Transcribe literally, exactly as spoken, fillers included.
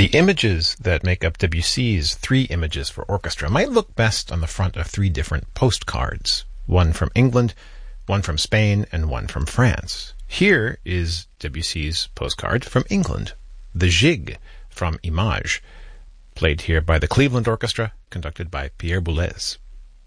The images that make up Debussy's Three Images for Orchestra might look best on the front of three different postcards, one from England, one from Spain, and one from France. Here is Debussy's postcard from England, the Gigue from Images, played here by the Cleveland Orchestra, conducted by Pierre Boulez.